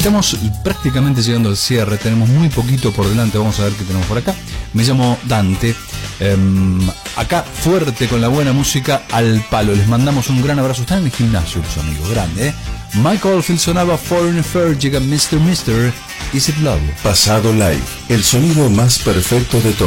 Estamos prácticamente llegando al cierre, tenemos muy poquito por delante, vamos a ver qué tenemos por acá. Me llamo Dante, acá fuerte con la buena música al palo. Les mandamos un gran abrazo. Están en el gimnasio los amigos, grande, Michael Oldfield sonaba Foreign Affair, llega Mr. Is It Love. Pasado Live, el sonido más perfecto de todo.